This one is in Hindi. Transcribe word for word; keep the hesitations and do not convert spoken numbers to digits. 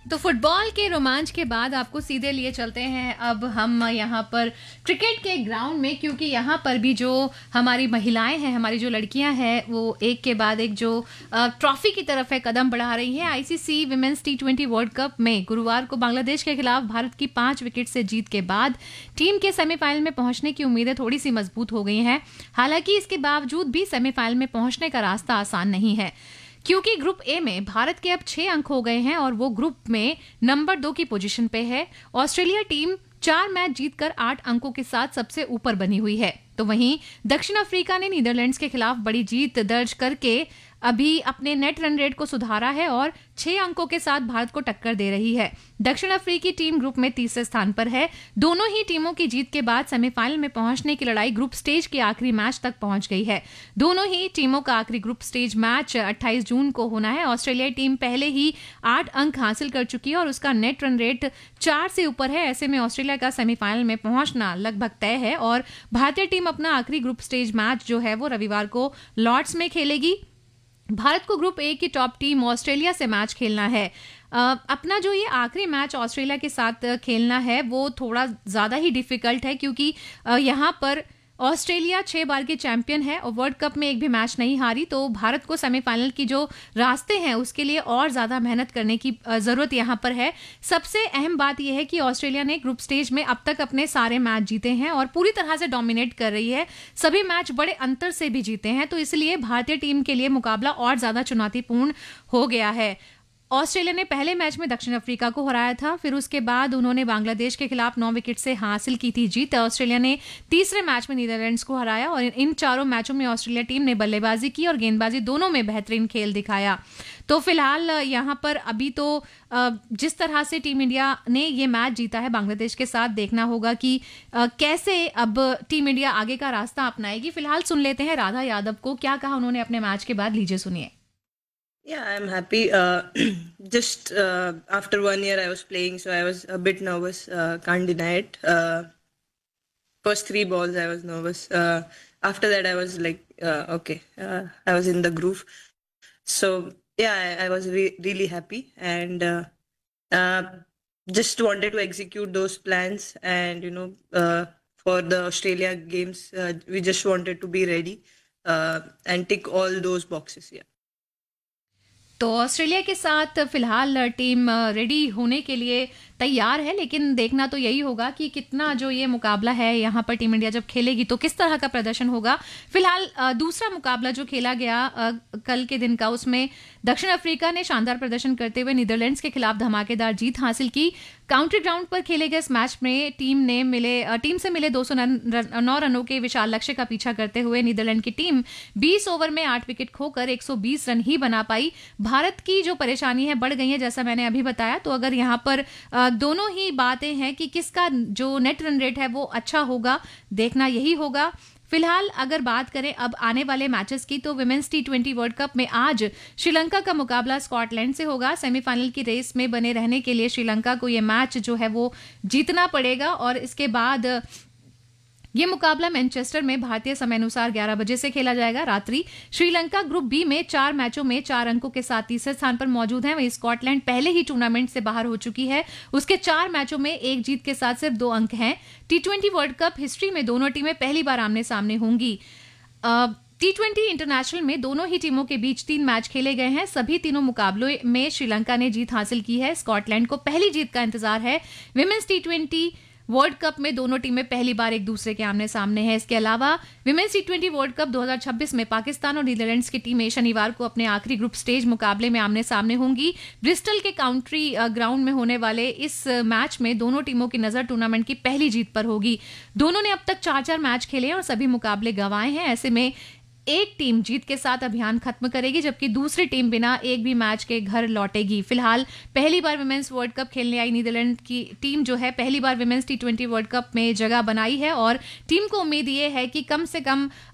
तो फुटबॉल के रोमांच के बाद आपको सीधे लिए चलते हैं अब हम यहाँ पर क्रिकेट के ग्राउंड में, क्योंकि यहाँ पर भी जो हमारी महिलाएं हैं, हमारी जो लड़कियां हैं, वो एक के बाद एक जो ट्रॉफी की तरफ है कदम बढ़ा रही हैं। ICC women's T twenty world cup में गुरुवार को बांग्लादेश के खिलाफ भारत की पांच विकेट से जीत के बाद टीम के सेमीफाइनल में पहुंचने की उम्मीदें थोड़ी सी मजबूत हो गई हैं। हालांकि इसके बावजूद भी सेमीफाइनल में पहुंचने का रास्ता आसान नहीं है, क्योंकि ग्रुप ए में भारत के अब छह अंक हो गए हैं और वो ग्रुप में नंबर दो की पोजीशन पे है। ऑस्ट्रेलिया टीम चार मैच जीतकर आठ अंकों के साथ सबसे ऊपर बनी हुई है। तो वहीं दक्षिण अफ्रीका ने नीदरलैंड्स के खिलाफ बड़ी जीत दर्ज करके अभी अपने नेट रन रेट को सुधारा है और छह अंकों के साथ भारत को टक्कर दे रही है। दक्षिण अफ्रीकी टीम ग्रुप में तीसरे स्थान पर है। दोनों ही टीमों की जीत के बाद सेमीफाइनल में पहुंचने की लड़ाई ग्रुप स्टेज के आखिरी मैच तक पहुंच गई है। दोनों ही टीमों का आखिरी ग्रुप स्टेज मैच अट्ठाईस जून को होना है। ऑस्ट्रेलिया टीम पहले ही आठ अंक हासिल कर चुकी है और उसका नेट रन रेट चार से ऊपर है। ऐसे में ऑस्ट्रेलिया का सेमीफाइनल में पहुंचना लगभग तय है और भारतीय टीम अपना आखिरी ग्रुप स्टेज मैच जो है वो रविवार को लॉर्ड्स में खेलेगी। भारत को ग्रुप ए की टॉप टीम ऑस्ट्रेलिया से मैच खेलना है। आ, अपना जो ये आखिरी मैच ऑस्ट्रेलिया के साथ खेलना है वो थोड़ा ज्यादा ही डिफिकल्ट है, क्योंकि यहाँ पर ऑस्ट्रेलिया छह बार की चैंपियन है और वर्ल्ड कप में एक भी मैच नहीं हारी। तो भारत को सेमीफाइनल की जो रास्ते हैं उसके लिए और ज्यादा मेहनत करने की जरूरत यहाँ पर है। सबसे अहम बात यह है कि ऑस्ट्रेलिया ने ग्रुप स्टेज में अब तक अपने सारे मैच जीते हैं और पूरी तरह से डोमिनेट कर रही है। सभी मैच बड़े अंतर से भी जीते हैं, तो इसलिए भारतीय टीम के लिए मुकाबला और ज्यादा चुनौतीपूर्ण हो गया है। ऑस्ट्रेलिया ने पहले मैच में दक्षिण अफ्रीका को हराया था, फिर उसके बाद उन्होंने बांग्लादेश के खिलाफ नौ विकेट से हासिल की थी जीत। ऑस्ट्रेलिया ने तीसरे मैच में नीदरलैंड्स को हराया और इन चारों मैचों में ऑस्ट्रेलिया टीम ने बल्लेबाजी की और गेंदबाजी दोनों में बेहतरीन खेल दिखाया। तो फिलहाल यहाँ पर अभी तो जिस तरह से टीम इंडिया ने ये मैच जीता है बांग्लादेश के साथ, देखना होगा कि कैसे अब टीम इंडिया आगे का रास्ता अपनाएगी। फिलहाल सुन लेते हैं राधा यादव को, क्या कहा उन्होंने अपने मैच के बाद, लीजिए सुनिए। Yeah, I'm happy. Uh, just uh, after one year I was playing, so I was a bit nervous. Uh, can't deny it. Uh, first three balls I was nervous. Uh, after that I was like, uh, okay, uh, I was in the groove. So yeah, I, I was re- really happy and uh, uh, just wanted to execute those plans. And you know, uh, for the Australia games, uh, we just wanted to be ready uh, and tick all those boxes. Yeah. तो ऑस्ट्रेलिया के साथ फिलहाल टीम रेडी होने के लिए तैयार है, लेकिन देखना तो यही होगा कि कितना जो ये मुकाबला है यहाँ पर टीम इंडिया जब खेलेगी तो किस तरह का प्रदर्शन होगा। फिलहाल दूसरा मुकाबला जो खेला गया कल के दिन का, उसमें दक्षिण अफ्रीका ने शानदार प्रदर्शन करते हुए नीदरलैंड्स के खिलाफ धमाकेदार जीत हासिल की। काउंटी ग्राउंड पर खेले गए इस मैच में टीम ने मिले टीम से मिले दो सौ नौ रनों के विशाल लक्ष्य का पीछा करते हुए नीदरलैंड की टीम बीस ओवर में आठ विकेट खोकर एक सौ बीस रन ही बना पाई। भारत की जो परेशानी है बढ़ गई है, जैसा मैंने अभी बताया। तो अगर यहाँ पर दोनों ही बातें हैं कि किसका जो नेट रन रेट है वो अच्छा होगा, देखना यही होगा। फिलहाल अगर बात करें अब आने वाले मैचेस की, तो women's T twenty world cup में आज श्रीलंका का मुकाबला स्कॉटलैंड से होगा। सेमीफाइनल की रेस में बने रहने के लिए श्रीलंका को यह मैच जो है वो जीतना पड़ेगा और इसके बाद ये मुकाबला मैनचेस्टर में भारतीय समय अनुसार ग्यारह बजे से खेला जाएगा रात्रि। श्रीलंका ग्रुप बी में चार मैचों में चार अंकों के साथ तीसरे स्थान पर मौजूद है। वहीं स्कॉटलैंड पहले ही टूर्नामेंट से बाहर हो चुकी है, उसके चार मैचों में एक जीत के साथ सिर्फ दो अंक हैं। T twenty world cup history में दोनों टीमें पहली बार आमने सामने होंगी। टी ट्वेंटी इंटरनेशनल में दोनों ही टीमों के बीच तीन मैच खेले गए हैं। सभी तीनों मुकाबलों में श्रीलंका ने जीत हासिल की है। स्कॉटलैंड को पहली जीत का इंतजार है। Women's T twenty world cup में दोनों टीमें पहली बार एक दूसरे के आमने सामने हैं। इसके अलावा women's T twenty world cup दो हज़ार छब्बीस में पाकिस्तान और नीदरलैंड्स की टीमें शनिवार को अपने आखिरी ग्रुप स्टेज मुकाबले में आमने सामने होंगी। ब्रिस्टल के काउंट्री ग्राउंड में होने वाले इस मैच में दोनों टीमों की नजर टूर्नामेंट की पहली जीत पर होगी। दोनों ने अब तक चार चार मैच खेले और सभी मुकाबले गंवाए हैं। ऐसे में एक टीम जीत के साथ अभियान खत्म करेगी, जबकि दूसरी टीम बिना एक भी मैच के घर लौटेगी। फिलहाल पहली बार विमेंस वर्ल्ड कप खेलने आई नीदरलैंड की टीम जो है पहली बार women's T twenty world cup में जगह बनाई है और टीम को उम्मीद ये है कि कम से कम